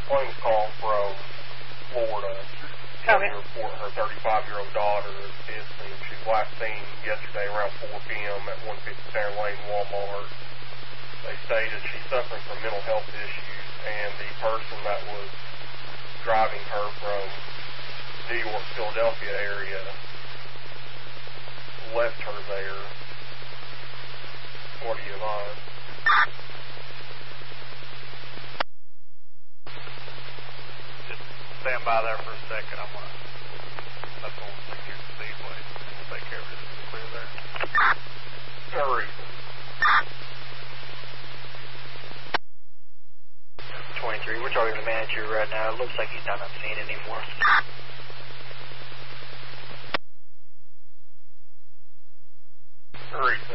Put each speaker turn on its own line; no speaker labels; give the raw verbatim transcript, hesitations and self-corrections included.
Plains call from Florida.
Okay.
Report her thirty-five-year-old daughter is missing. She was last seen yesterday around four p.m. at one fifty Center Lane, Walmart. They stated she's suffering from mental health issues, and the person that was driving her from New York, Philadelphia area left her there. What do you advise?
Just stand by there for a second. I'm going to let the one thing here to Speedway. We'll take care of it. Is it clear there?
Hurry.
twenty-three, we're talking to the manager right now. It looks like he's not on scene anymore.
Hurry.